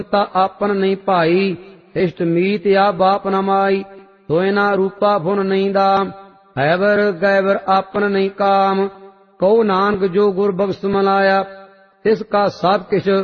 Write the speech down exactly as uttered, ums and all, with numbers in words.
ਤਾ ਆਪਨ ਨਹੀਂ ਭਾਈ, ਇਸ਼ਟ ਮੀਤ ਆ ਬਾਪ ਨ ਮਾਈ। ਸੋਇ ਨਾ ਰੂਪਾ ਫੁਨ ਨਹੀਂ ਦਾਮ, ਹੈਵਰ ਗੈਵਰ ਆਪਨ ਨਹੀਂ ਕਾਮ। ਕਹੋ ਨਾਨਕ ਜੋ ਗੁਰ ਬਖਸ਼ ਮਲਾਇਆ, ਤਿਸ ਕਾ ਸਭ ਕਿਛ